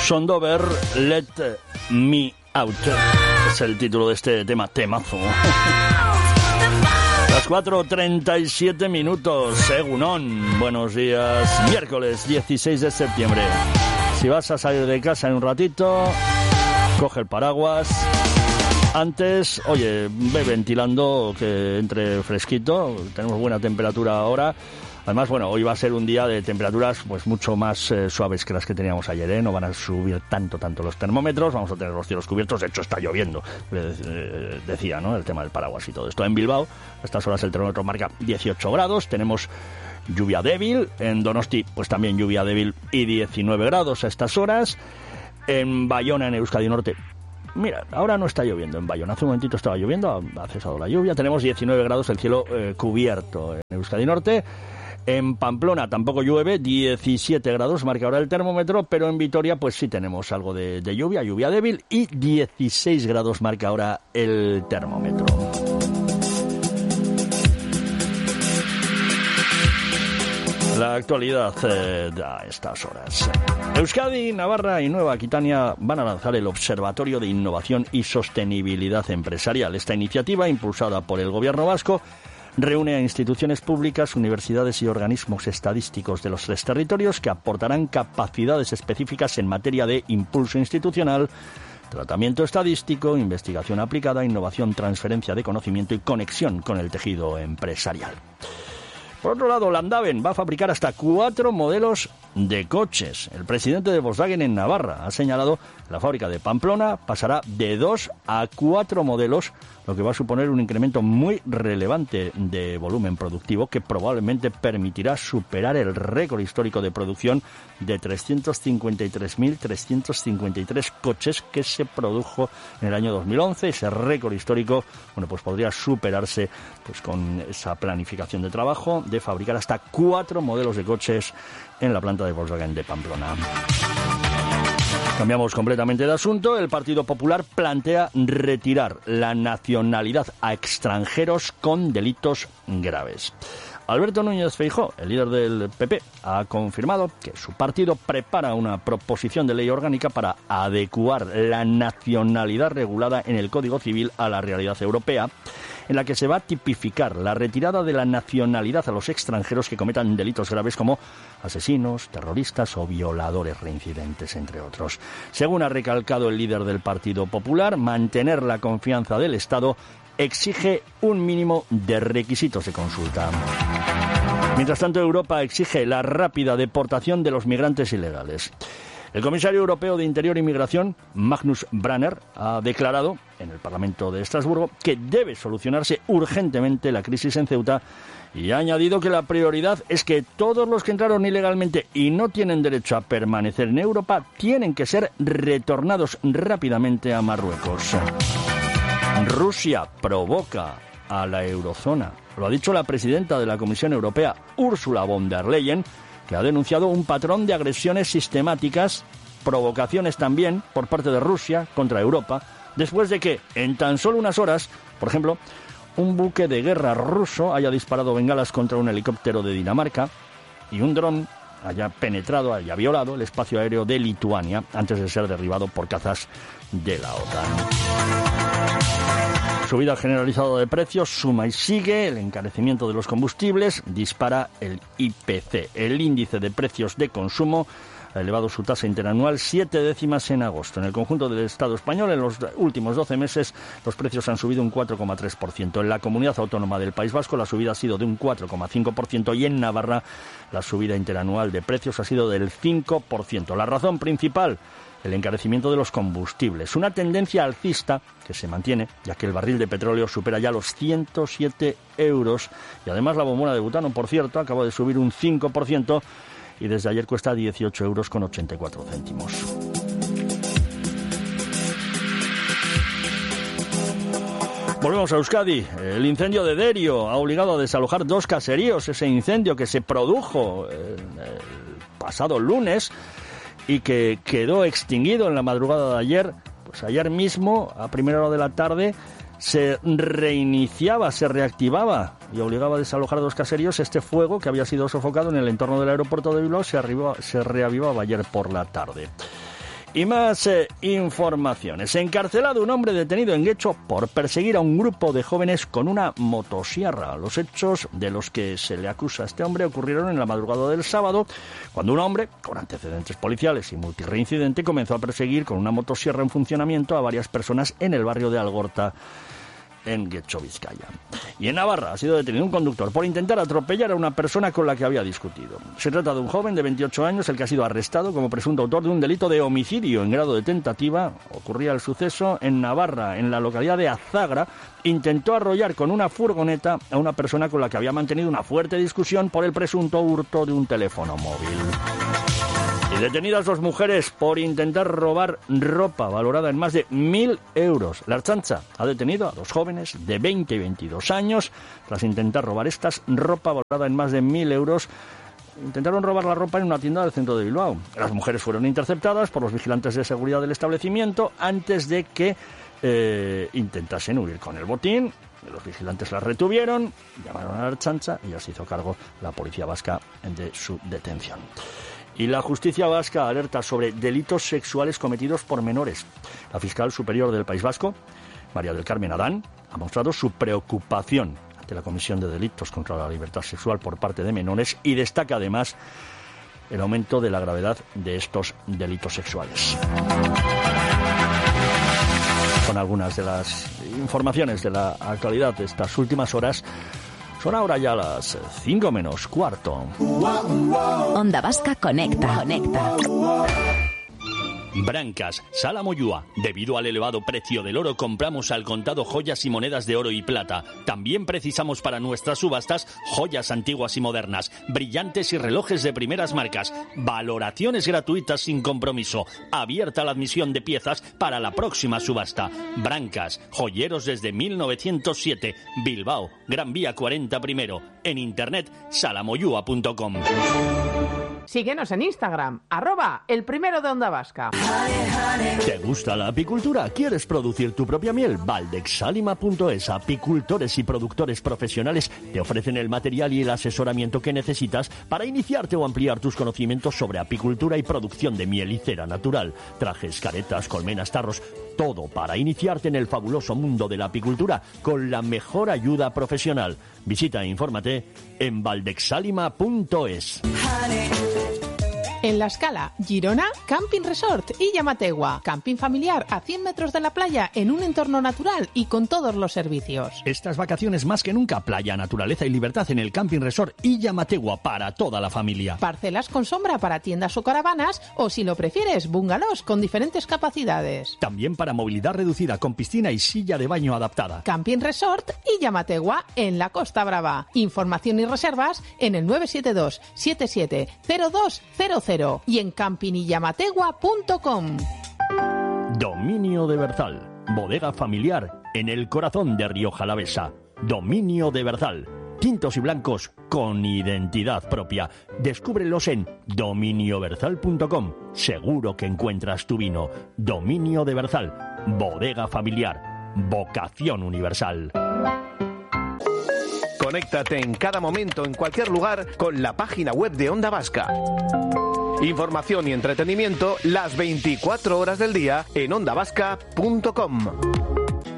Sondover, Let Me Out. Es el título de este temazo. Las 4:37 minutos, Egunon. Buenos días, miércoles 16 de septiembre. Si vas a salir de casa en un ratito, coge el paraguas. Antes, oye, ve ventilando que entre fresquito. Tenemos buena temperatura ahora. Además, bueno, hoy va a ser un día de temperaturas pues mucho más suaves que las que teníamos ayer, ¿eh? No van a subir tanto los termómetros, vamos a tener los cielos cubiertos, de hecho está lloviendo, decía, ¿no? El tema del paraguas y todo esto. En Bilbao, a estas horas el termómetro marca 18 grados, tenemos lluvia débil, en Donosti pues también lluvia débil y 19 grados a estas horas, en Bayona, en Euskadi Norte. Mira, ahora no está lloviendo en Bayona. Hace un momentito estaba lloviendo, ha cesado la lluvia. Tenemos 19 grados, el cielo cubierto en Euskadi Norte. En Pamplona tampoco llueve, 17 grados marca ahora el termómetro, pero en Vitoria pues sí tenemos algo de lluvia débil y 16 grados marca ahora el termómetro. La actualidad a estas horas. Euskadi, Navarra y Nueva Aquitania van a lanzar el Observatorio de Innovación y Sostenibilidad Empresarial. Esta iniciativa, impulsada por el Gobierno vasco, reúne a instituciones públicas, universidades y organismos estadísticos de los 3 territorios que aportarán capacidades específicas en materia de impulso institucional, tratamiento estadístico, investigación aplicada, innovación, transferencia de conocimiento y conexión con el tejido empresarial. Por otro lado, Landaven va a fabricar hasta 4 modelos de coches. El presidente de Volkswagen en Navarra ha señalado que la fábrica de Pamplona pasará de 2 a 4 modelos, lo que va a suponer un incremento muy relevante de volumen productivo que probablemente permitirá superar el récord histórico de producción de 353.353 coches que se produjo en el año 2011. Ese récord histórico, bueno, pues podría superarse pues con esa planificación de trabajo de fabricar hasta 4 modelos de coches en la planta de Volkswagen de Pamplona. Cambiamos completamente de asunto. El Partido Popular plantea retirar la nacionalidad a extranjeros con delitos graves. Alberto Núñez Feijóo, el líder del PP, ha confirmado que su partido prepara una proposición de ley orgánica para adecuar la nacionalidad regulada en el Código Civil a la realidad europea, en la que se va a tipificar la retirada de la nacionalidad a los extranjeros que cometan delitos graves como asesinos, terroristas o violadores reincidentes, entre otros. Según ha recalcado el líder del Partido Popular, mantener la confianza del Estado exige un mínimo de requisitos de consulta. Mientras tanto, Europa exige la rápida deportación de los migrantes ilegales. El comisario europeo de Interior y Migración, Magnus Branner, ha declarado en el Parlamento de Estrasburgo que debe solucionarse urgentemente la crisis en Ceuta y ha añadido que la prioridad es que todos los que entraron ilegalmente y no tienen derecho a permanecer en Europa tienen que ser retornados rápidamente a Marruecos. Rusia provoca a la eurozona. Lo ha dicho la presidenta de la Comisión Europea, Ursula von der Leyen, que ha denunciado un patrón de agresiones sistemáticas, provocaciones también por parte de Rusia contra Europa, después de que, en tan solo unas horas, por ejemplo, un buque de guerra ruso haya disparado bengalas contra un helicóptero de Dinamarca y un dron haya penetrado, haya violado el espacio aéreo de Lituania antes de ser derribado por cazas de la OTAN. Subida generalizada de precios, suma y sigue, el encarecimiento de los combustibles, dispara el IPC. El índice de precios de consumo ha elevado su tasa interanual 7 décimas en agosto. En el conjunto del Estado español, en los últimos 12 meses, los precios han subido un 4,3%. En la comunidad autónoma del País Vasco, la subida ha sido de un 4,5% y en Navarra, la subida interanual de precios ha sido del 5%. La razón principal, el encarecimiento de los combustibles. Una tendencia alcista que se mantiene, ya que el barril de petróleo supera ya los 107 euros. Y además la bombona de butano, por cierto, acaba de subir un 5% y desde ayer cuesta 18 euros con 84 céntimos. Volvemos a Euskadi. El incendio de Derio ha obligado a desalojar 2 caseríos. Ese incendio que se produjo el pasado lunes y que quedó extinguido en la madrugada de ayer, pues ayer mismo, a primera hora de la tarde, se reiniciaba, se reactivaba y obligaba a desalojar 2 caseríos. Este fuego, que había sido sofocado en el entorno del aeropuerto de Bilbao, se reavivaba ayer por la tarde. Y más informaciones. Encarcelado un hombre detenido en Guecho por perseguir a un grupo de jóvenes con una motosierra. Los hechos de los que se le acusa a este hombre ocurrieron en la madrugada del sábado, cuando un hombre con antecedentes policiales y multireincidente comenzó a perseguir con una motosierra en funcionamiento a varias personas en el barrio de Algorta, en Guecho, Vizcaya. Y en Navarra ha sido detenido un conductor por intentar atropellar a una persona con la que había discutido. Se trata de un joven de 28 años, el que ha sido arrestado como presunto autor de un delito de homicidio en grado de tentativa. Ocurría el suceso en Navarra, en la localidad de Azagra. Intentó arrollar con una furgoneta a una persona con la que había mantenido una fuerte discusión por el presunto hurto de un teléfono móvil. Y detenidas 2 mujeres por intentar robar ropa valorada en más de 1.000 euros. La Ertzaintza ha detenido a 2 jóvenes de 20 y 22 años tras intentar robar ropa valorada en más de 1.000 euros. Intentaron robar la ropa en una tienda del centro de Bilbao. Las mujeres fueron interceptadas por los vigilantes de seguridad del establecimiento antes de que intentasen huir con el botín. Los vigilantes las retuvieron, llamaron a la Ertzaintza y ya se hizo cargo la policía vasca de su detención. Y la justicia vasca alerta sobre delitos sexuales cometidos por menores. La fiscal superior del País Vasco, María del Carmen Adán, ha mostrado su preocupación ante la comisión de delitos contra la libertad sexual por parte de menores y destaca además el aumento de la gravedad de estos delitos sexuales. Son algunas de las informaciones de la actualidad de estas últimas horas. Son ahora ya las 5 menos cuarto. Onda Vasca conecta. Brancas, Sala Moyúa. Debido al elevado precio del oro, compramos al contado joyas y monedas de oro y plata. También precisamos para nuestras subastas joyas antiguas y modernas, brillantes y relojes de primeras marcas. Valoraciones gratuitas sin compromiso. Abierta la admisión de piezas para la próxima subasta. Brancas, joyeros desde 1907. Bilbao, Gran Vía 40 primero. En internet, salamoyua.com. Síguenos en Instagram, @elprimero de Onda Vasca. ¿Te gusta la apicultura? ¿Quieres producir tu propia miel? Valdexalima.es, apicultores y productores profesionales te ofrecen el material y el asesoramiento que necesitas para iniciarte o ampliar tus conocimientos sobre apicultura y producción de miel y cera natural. Trajes, caretas, colmenas, tarros, todo para iniciarte en el fabuloso mundo de la apicultura con la mejor ayuda profesional. Visita e infórmate en valdexalima.es. En La Escala, Girona, Camping Resort y Llamategua. Camping familiar a 100 metros de la playa en un entorno natural y con todos los servicios. Estas vacaciones más que nunca, playa, naturaleza y libertad en el Camping Resort y Llamategua para toda la familia. Parcelas con sombra para tiendas o caravanas o, si lo prefieres, bungalows con diferentes capacidades. También para movilidad reducida con piscina y silla de baño adaptada. Camping Resort y Llamategua en la Costa Brava. Información y reservas en el 972 770200 y en campingyamategua.com. Dominio de Berzal, bodega familiar en el corazón de Rioja Alavesa. Dominio de Berzal, tintos y blancos con identidad propia. Descúbrelos en dominioberzal.com. Seguro que encuentras tu vino. Dominio de Berzal, bodega familiar, vocación universal. Conéctate en cada momento, en cualquier lugar, con la página web de Onda Vasca. Información y entretenimiento las 24 horas del día en ondavasca.com.